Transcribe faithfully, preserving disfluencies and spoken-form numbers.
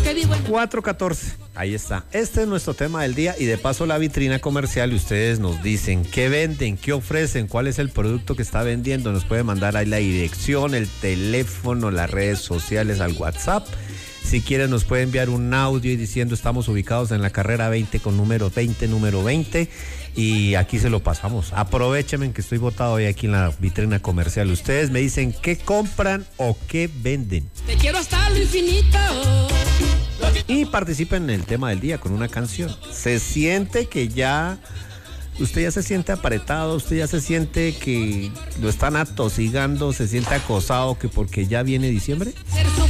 cuatro catorce, ahí está. Este es nuestro tema del día y de paso la vitrina comercial y ustedes nos dicen qué venden, qué ofrecen, cuál es el producto que está vendiendo. Nos puede mandar ahí la dirección, el teléfono, las redes sociales al WhatsApp. Si quieren nos puede enviar un audio y diciendo estamos ubicados en la carrera veinte con número veinte, número veinte y aquí se lo pasamos. Aprovechenme que estoy botado hoy aquí en la vitrina comercial. Ustedes me dicen qué compran o qué venden. Te quiero hasta lo infinito. Y participen en el tema del día con una canción. Se siente que ya... Usted ya se siente apretado, usted ya se siente que lo están atosigando, se siente acosado que porque ya viene diciembre.